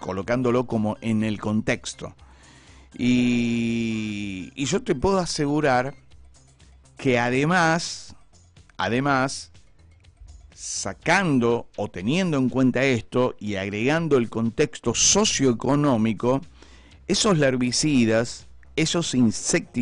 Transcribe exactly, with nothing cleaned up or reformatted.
colocándolo como en el contexto. Y, y yo te puedo asegurar que además, además, sacando o teniendo en cuenta esto y agregando el contexto socioeconómico, esos herbicidas, esos insecticidas,